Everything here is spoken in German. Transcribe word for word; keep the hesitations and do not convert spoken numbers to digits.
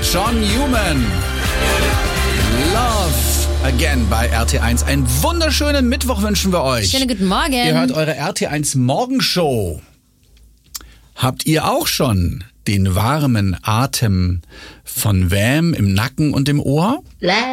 John Newman. Love Again bei R T eins. Einen wunderschönen Mittwoch wünschen wir euch. Schönen guten Morgen. Ihr hört eure R T eins Morgenshow. Habt ihr auch schon den warmen Atem von Wham im Nacken und im Ohr?